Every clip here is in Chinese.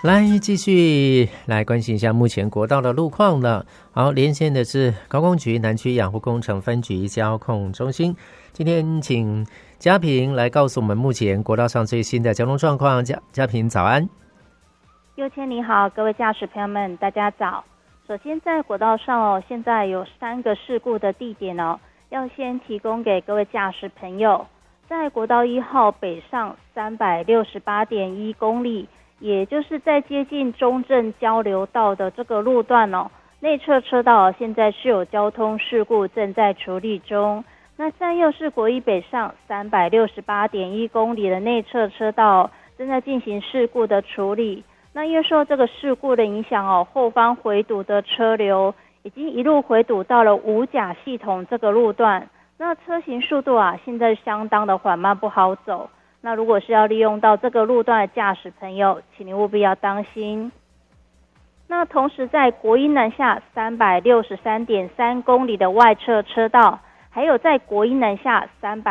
来继续来关心一下目前国道的路况了。好，连线的是高工局南区养护工程分局交控中心，今天请嘉平来告诉我们目前国道上最新的交通状况。嘉平早安。 佑谦你好，各位驾驶朋友们大家早。首先在国道上现在有3个事故的地点要先提供给各位驾驶朋友。在国道1号北上 368.1 公里，也就是在接近中正交流道的这个路段内侧车道现在是有交通事故正在处理中。那再又是国一北上 368.1 公里的内侧车道正在进行事故的处理。那因为受这个事故的影响后方回堵的车流已经一路回堵到了五甲系统这个路段。那车行速度现在相当的缓慢，不好走。那如果是要利用到这个路段的驾驶朋友，请您务必要当心。那同时在国一南下 363.3 公里的外侧车道，还有在国一南下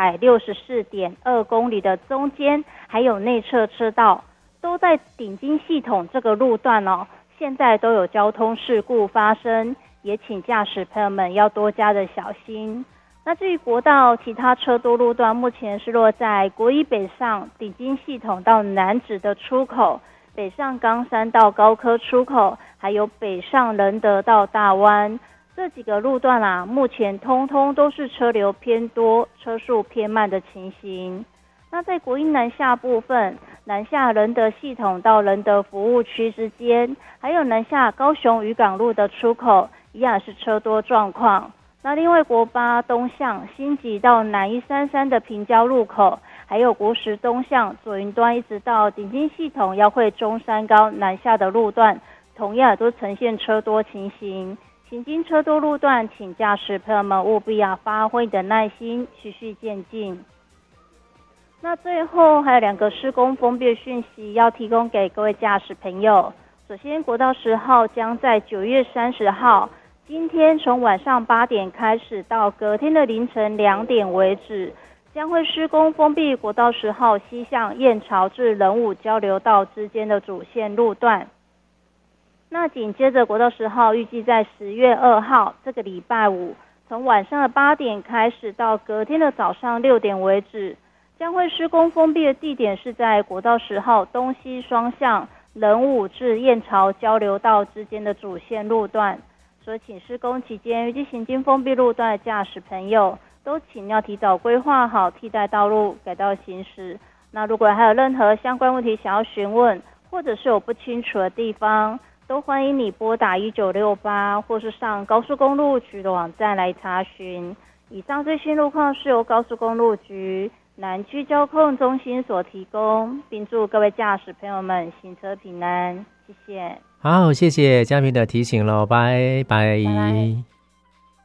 364.2 公里的中间还有内侧车道，都在顶金系统这个路段现在都有交通事故发生，也请驾驶朋友们要多加的小心。那至于国道其他车多路段，目前是落在国一北上顶金系统到南子的出口，北上冈山到高科出口，还有北上仁德到大湾，这几个路段目前通通都是车流偏多，车速偏慢的情形。那在国一南下部分，南下仁德系统到仁德服务区之间，还有南下高雄渔港路的出口，一样是车多状况。那另外国八东向新集到南133的平交路口，还有国十东向左云端一直到顶金系统要会中山高南下的路段，同样都呈现车多情形。行经车多路段，请驾驶朋友们务必要发挥你的耐心，循序渐进。那最后还有2个施工封闭的讯息要提供给各位驾驶朋友。首先，国道10号将在9月30号今天从晚上8点开始到隔天的凌晨2点为止，将会施工封闭国道10号西向燕巢至仁武交流道之间的主线路段。那紧接着国道10号预计在10月2号这个礼拜五，从晚上的8点开始到隔天的早上6点为止，将会施工封闭的地点是在国道10号东西双向仁武至燕巢交流道之间的主线路段。所以请施工期间预计行经封闭路段的驾驶朋友都请要提早规划好替代道路改道行驶。那如果还有任何相关问题想要询问，或者是有不清楚的地方，都欢迎你拨打1968或是上高速公路局的网站来查询。以上最新路况是由高速公路局南区交控中心所提供，并祝各位驾驶朋友们行车平安，谢谢。 好，谢谢嘉平的提醒咯，拜拜。 拜拜。